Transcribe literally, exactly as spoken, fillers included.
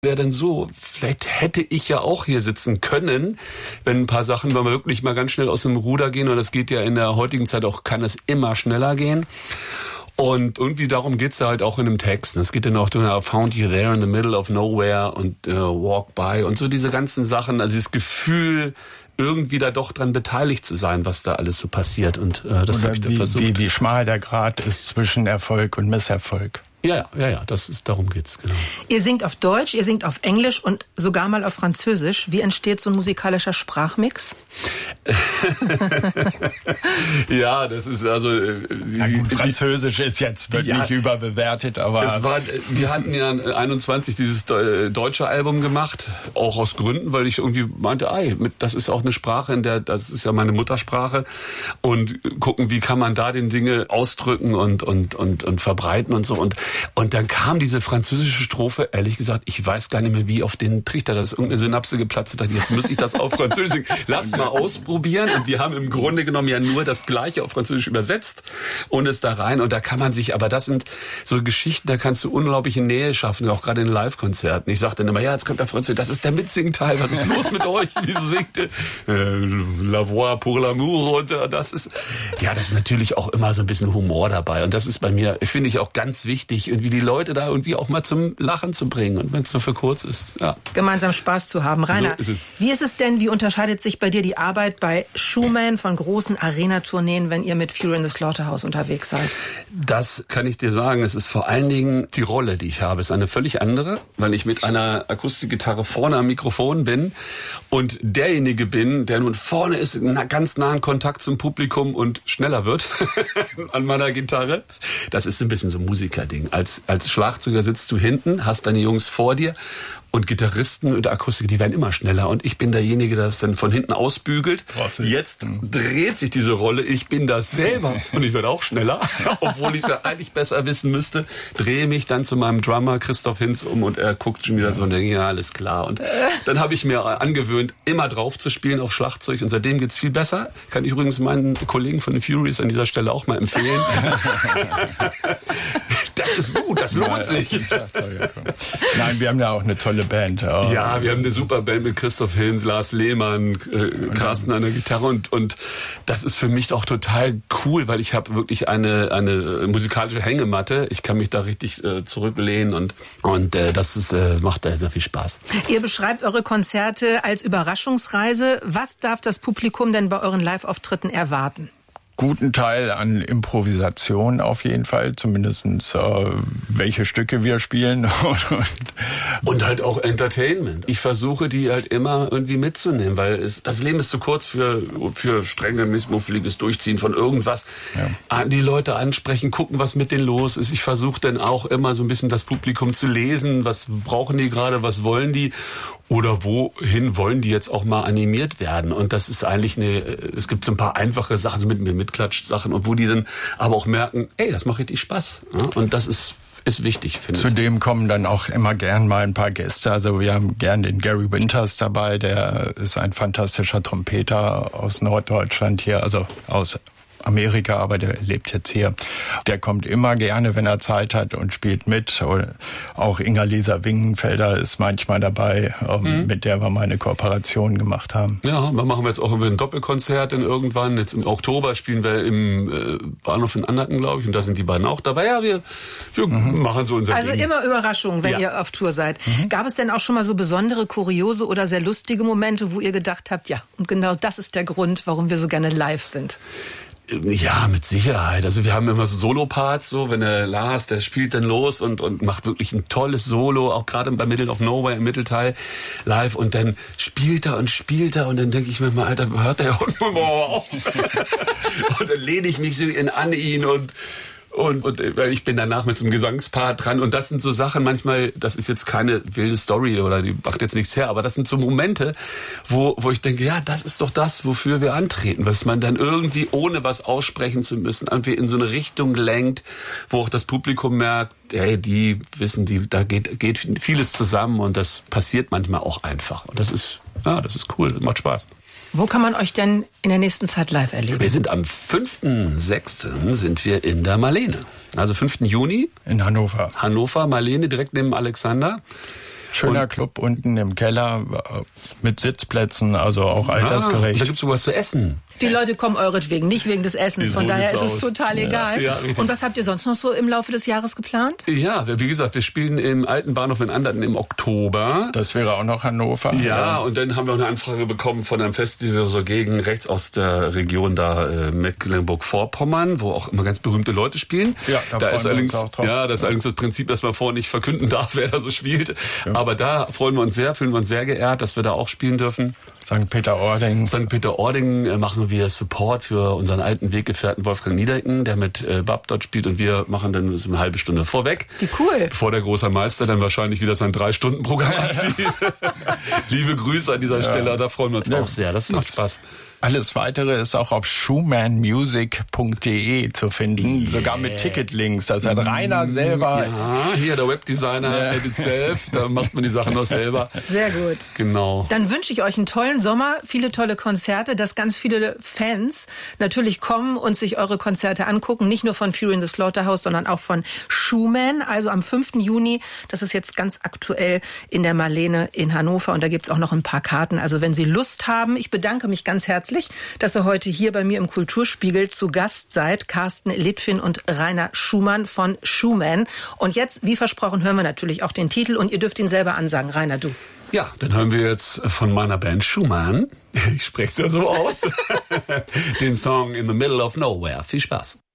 wäre denn so, vielleicht hätte ich ja auch hier sitzen können, wenn ein paar Sachen mal wirklich mal ganz schnell aus dem Ruder gehen. Und das geht ja in der heutigen Zeit auch, kann es immer schneller gehen. Und irgendwie darum geht's ja halt auch in dem Text. Es geht dann auch um I found you there in the middle of nowhere und uh, walk by und so diese ganzen Sachen. Also dieses Gefühl, irgendwie da doch dran beteiligt zu sein, was da alles so passiert. Und äh, das habe ich da versucht. Wie, wie schmal der Grat ist zwischen Erfolg und Misserfolg. Ja, ja, ja, das ist, darum geht's, genau. Ihr singt auf Deutsch, ihr singt auf Englisch und sogar mal auf Französisch. Wie entsteht so ein musikalischer Sprachmix? Ja, das ist also... Ja gut, Französisch ist jetzt wirklich ja, überbewertet, aber... Es war, wir hatten ja einundzwanzig dieses deutsche Album gemacht, auch aus Gründen, weil ich irgendwie meinte, ey, das ist auch eine Sprache, in der, das ist ja meine Muttersprache, und gucken, wie kann man da den Dinge ausdrücken und, und, und, und verbreiten und so. Und Und dann kam diese französische Strophe, ehrlich gesagt, ich weiß gar nicht mehr, wie auf den Trichter, da ist irgendeine Synapse geplatzt. Ich dachte, jetzt muss ich das auf Französisch singen. Lass mal ausprobieren. Und wir haben im Grunde genommen ja nur das Gleiche auf Französisch übersetzt und es da rein. Und da kann man sich, aber das sind so Geschichten, da kannst du unglaubliche Nähe schaffen, auch gerade in Live-Konzerten. Ich sage dann immer, ja, jetzt kommt der Französisch, das ist der Mitsingteil, was ist los mit euch? Wieso singt ihr? Äh, La Voix pour l'amour. Und das ist, ja, das ist natürlich auch immer so ein bisschen Humor dabei. Und das ist bei mir, finde ich, auch ganz wichtig, irgendwie die Leute da irgendwie auch mal zum Lachen zu bringen. Und wenn es nur für kurz ist, ja. Gemeinsam Spaß zu haben. Rainer, so ist es. Wie ist es denn, wie unterscheidet sich bei dir die Arbeit bei Schumann von großen Arena-Tourneen, wenn ihr mit Fury in the Slaughterhouse unterwegs seid? Das kann ich dir sagen. Es ist vor allen Dingen die Rolle, die ich habe, ist eine völlig andere, weil ich mit einer Akustikgitarre vorne am Mikrofon bin und derjenige bin, der nun vorne ist, in einer ganz nahen Kontakt zum Publikum und schneller wird an meiner Gitarre. Das ist ein bisschen so ein Musikerding. Als, als Schlagzeuger sitzt du hinten, hast deine Jungs vor dir und Gitarristen und Akustiker, die werden immer schneller. Und ich bin derjenige, der das dann von hinten ausbügelt. Jetzt dreht sich diese Rolle. Ich bin das selber und ich werde auch schneller, obwohl ich es ja eigentlich besser wissen müsste. Drehe mich dann zu meinem Drummer Christoph Hinz um und er guckt schon wieder so und denkt, ja, alles klar. Und dann habe ich mir angewöhnt, immer drauf zu spielen auf Schlagzeug und seitdem geht's viel besser. Kann ich übrigens meinen Kollegen von den Furies an dieser Stelle auch mal empfehlen. Das ist gut, das lohnt sich. Nein, wir haben ja auch eine tolle Band. Oh. Ja, wir haben eine super Band mit Christoph Hinz, Lars Lehmann, äh, Carsten an der Gitarre und und das ist für mich auch total cool, weil ich habe wirklich eine eine musikalische Hängematte. Ich kann mich da richtig äh, zurücklehnen und und äh, das ist, äh, macht da sehr viel Spaß. Ihr beschreibt eure Konzerte als Überraschungsreise. Was darf das Publikum denn bei euren Live-Auftritten erwarten? Guten Teil an Improvisation auf jeden Fall, zumindestens äh, welche Stücke wir spielen. Und halt auch Entertainment. Ich versuche, die halt immer irgendwie mitzunehmen, weil es, das Leben ist zu kurz für, für strenge, missmuffeliges Durchziehen von irgendwas. Ja. Die Leute ansprechen, gucken, was mit denen los ist. Ich versuche dann auch immer so ein bisschen das Publikum zu lesen. Was brauchen die gerade, was wollen die? Oder wohin wollen die jetzt auch mal animiert werden? Und das ist eigentlich eine, es gibt so ein paar einfache Sachen, so mit, mit Klatschsachen, und wo die dann aber auch merken, ey, das macht richtig Spaß. Und das ist, ist wichtig, finde ich. Zudem kommen dann auch immer gern mal ein paar Gäste. Also wir haben gern den Gary Winters dabei, der ist ein fantastischer Trompeter aus Norddeutschland hier, also aus Amerika, aber der lebt jetzt hier. Der kommt immer gerne, wenn er Zeit hat und spielt mit. Auch Inga-Lisa Wingenfelder ist manchmal dabei, mhm. mit der wir mal eine Kooperation gemacht haben. Ja, wir machen jetzt auch ein Doppelkonzert in irgendwann. Jetzt im Oktober spielen wir im äh, Bahnhof in Anderten, glaube ich, und da sind die beiden auch dabei. Ja, wir, wir mhm. machen so unser Also Ding. Immer Überraschungen, wenn ja. ihr auf Tour seid. Mhm. Gab es denn auch schon mal so besondere, kuriose oder sehr lustige Momente, wo ihr gedacht habt, ja, und genau das ist der Grund, warum wir so gerne live sind? Ja, mit Sicherheit. Also wir haben immer so Solo-Parts, so wenn der Lars, der spielt dann los und und macht wirklich ein tolles Solo, auch gerade bei Middle of Nowhere im Mittelteil live, und dann spielt er und spielt er und dann denke ich mir mal, Alter, hört der Hund mal auf? Und dann lehne ich mich so in an ihn und Und, und weil ich bin danach mit so einem Gesangspart dran. Und das sind so Sachen manchmal, das ist jetzt keine wilde Story oder die macht jetzt nichts her, aber das sind so Momente, wo wo ich denke, ja, das ist doch das, wofür wir antreten. Was man dann irgendwie, ohne was aussprechen zu müssen, irgendwie in so eine Richtung lenkt, wo auch das Publikum merkt, hey, die wissen, die da geht geht vieles zusammen und das passiert manchmal auch einfach. Und das ist, ja, das ist cool, das macht Spaß. Wo kann man euch denn in der nächsten Zeit live erleben? Wir sind am fünften sechsten sind wir in der Marlene. Also fünften Juni. In Hannover. Hannover, Marlene, direkt neben Alexander. Schöner und, Club unten im Keller mit Sitzplätzen, also auch altersgerecht. Ah, da gibt's sowas zu essen. Die Leute kommen euretwegen, nicht wegen des Essens. So Von daher ist aus. es total egal. Ja, ja, und was habt ihr sonst noch so im Laufe des Jahres geplant? Ja, wie gesagt, wir spielen im alten Bahnhof in Anderten im Oktober. Das wäre auch noch Hannover. Ja, ja. Und dann haben wir auch eine Anfrage bekommen von einem Festival so gegen rechts aus der Region da äh, Mecklenburg-Vorpommern, wo auch immer ganz berühmte Leute spielen. Ja, da, da ist allerdings auch drauf. Ja, das ist allerdings das Prinzip, dass man vorher nicht verkünden darf, wer da so spielt. Ja. Aber da freuen wir uns sehr, fühlen wir uns sehr geehrt, dass wir da auch spielen dürfen. Sankt Peter-Ording. Sankt Peter-Ording machen wir Support für unseren alten Weggefährten Wolfgang Niedecken, der mit äh, Bab dort spielt, und wir machen dann so eine halbe Stunde vorweg. Wie cool. Bevor der große Meister dann wahrscheinlich wieder sein Drei-Stunden-Programm anzieht. Liebe Grüße an dieser ja. Stelle, da freuen wir uns ja. auch sehr. Das, das macht Spaß. Alles Weitere ist auch auf schumann music punkt de zu finden, yeah. sogar mit Ticketlinks. Das hat Rainer selber. Ja, hier der Webdesigner yeah. Edit Self, da macht man die Sachen noch selber. Sehr gut. Genau. Dann wünsche ich euch einen tollen Sommer, viele tolle Konzerte, dass ganz viele Fans natürlich kommen und sich eure Konzerte angucken, nicht nur von Fury in the Slaughterhouse, sondern auch von Schumann, also am fünften Juni. Das ist jetzt ganz aktuell in der Marlene in Hannover, und da gibt's auch noch ein paar Karten. Also wenn Sie Lust haben, ich bedanke mich ganz herzlich, dass ihr heute hier bei mir im Kulturspiegel zu Gast seid. Carsten Litfin und Rainer Schumann von Schumann. Und jetzt, wie versprochen, hören wir natürlich auch den Titel, und ihr dürft ihn selber ansagen. Rainer, du. Ja, dann hören wir jetzt von meiner Band Schumann, ich spreche es ja so aus, den Song In the Middle of Nowhere. Viel Spaß.